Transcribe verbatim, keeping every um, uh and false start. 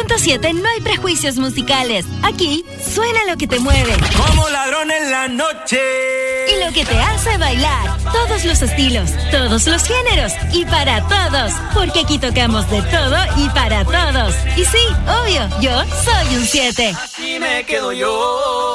punto siete no hay prejuicios musicales. Aquí suena lo que te mueve. Como ladrón en la noche. Y lo que te hace bailar. Todos los estilos, todos los géneros y para todos. Porque aquí tocamos de todo y para todos. Y sí, obvio, yo soy un siete. Así me quedo yo.